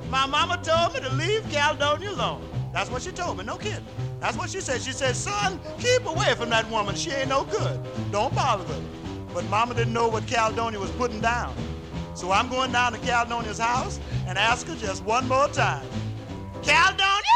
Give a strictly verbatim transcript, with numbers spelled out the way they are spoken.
My mama told me to leave Caledonia alone. That's what she told me, no kidding. That's what she said. She said, son, keep away from that woman. She ain't no good. Don't bother with her. But mama didn't know what Caledonia was putting down. So I'm going down to Caledonia's house and ask her just one more time. Caledonia!